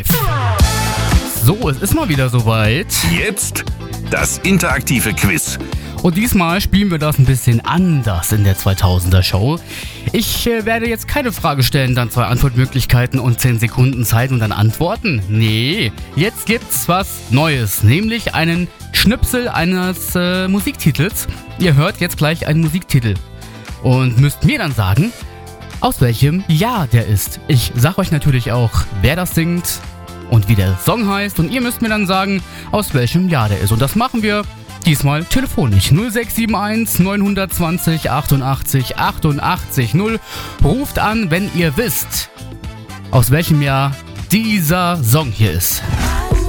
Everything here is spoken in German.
So, es ist mal wieder soweit. Jetzt das interaktive Quiz. Und diesmal spielen wir das ein bisschen anders in der 2000er Show. Ich werde jetzt keine Frage stellen, dann 2 Antwortmöglichkeiten und 10 Sekunden Zeit und dann antworten. Nee, jetzt gibt's was Neues, nämlich einen Schnipsel eines Musiktitels. Ihr hört jetzt gleich einen Musiktitel und müsst mir dann sagen, aus welchem Jahr der ist. Ich sag euch natürlich auch, wer das singt und wie der Song heißt. Und ihr müsst mir dann sagen, aus welchem Jahr der ist. Und das machen wir diesmal telefonisch. 0671 920 88 88 0. Ruft an, wenn ihr wisst, aus welchem Jahr dieser Song hier ist.